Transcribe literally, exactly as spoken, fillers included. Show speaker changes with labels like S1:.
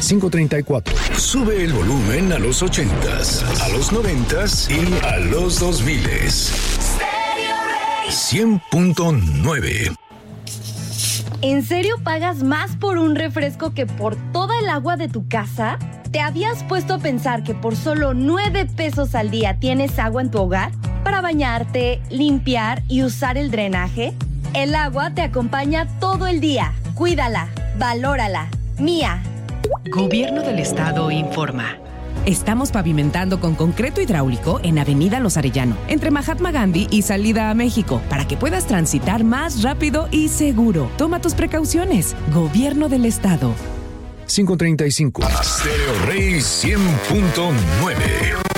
S1: cinco treinta y cuatro.
S2: Sube el volumen a los ochentas, a los noventas y a los dos miles. cien punto nueve.
S3: ¿En serio pagas más por un refresco que por toda el agua de tu casa? ¿Te habías puesto a pensar que por solo nueve pesos al día tienes agua en tu hogar? Para bañarte, limpiar y usar el drenaje. El agua te acompaña todo el día. Cuídala, valórala. Mía.
S4: Gobierno del Estado informa.
S5: Estamos pavimentando con concreto hidráulico en Avenida Los Arellano, entre Mahatma Gandhi y Salida a México, para que puedas transitar más rápido y seguro. Toma tus precauciones. Gobierno del Estado.
S1: cinco treinta y cinco.
S2: Stereo Rey cien punto nueve.